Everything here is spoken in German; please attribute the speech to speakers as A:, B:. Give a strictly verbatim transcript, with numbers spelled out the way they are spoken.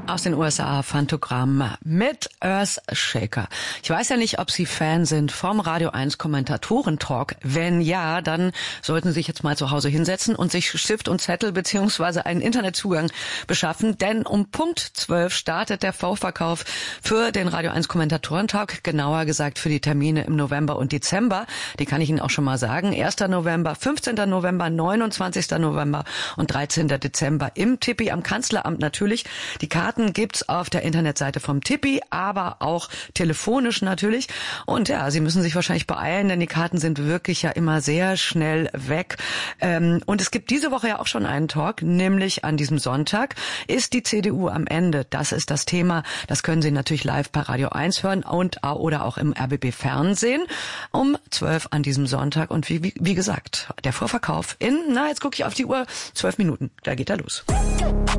A: Aus den U S A, Phantogramm mit Earthshaker. Ich weiß ja nicht, ob Sie Fan sind vom Radio eins Kommentatoren-Talk. Wenn ja, dann sollten Sie sich jetzt mal zu Hause hinsetzen und sich Stift und Zettel beziehungsweise einen Internetzugang beschaffen. Denn um Punkt zwölf startet der Vorverkauf für den Radio eins Kommentatoren-Talk. Genauer gesagt für die Termine im November und Dezember. Die kann ich Ihnen auch schon mal sagen. erster November, fünfzehnter November, neunundzwanzigster November und dreizehnter Dezember im Tippi am Kanzleramt natürlich. Die Karten gibt's auf der Internetseite vom Tippi, aber auch telefonisch natürlich. Und ja, Sie müssen sich wahrscheinlich beeilen, denn die Karten sind wirklich ja immer sehr schnell weg. Und es gibt diese Woche ja auch schon einen Talk, nämlich an diesem Sonntag ist die C D U am Ende. Das ist das Thema. Das können Sie natürlich live bei Radio eins hören und oder auch im R B B Fernsehen um zwölf an diesem Sonntag. Und wie, wie, wie gesagt, der Vorverkauf in, na jetzt gucke ich auf die Uhr, zwölf Minuten. Da geht er los.